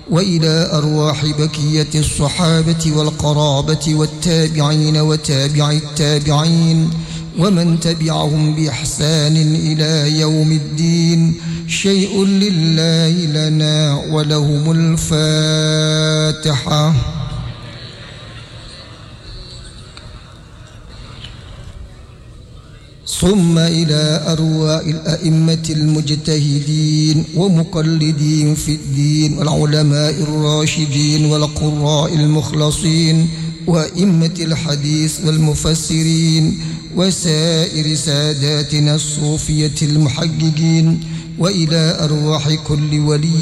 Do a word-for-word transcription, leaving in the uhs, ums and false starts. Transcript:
وإلى أرواح بقية الصحابة والقرابة والتابعين وتابع التابعين ومن تبعهم بإحسان إلى يوم الدين. شيء لله لنا ولهم الفاتحة. ثم إلى أرواح الأئمة المجتهدين ومقلدين في الدين والعلماء الراشدين والقراء المخلصين وأئمة الحديث والمفسرين وسائر ساداتنا الصوفية المحققين، وإلى أرواح كل ولي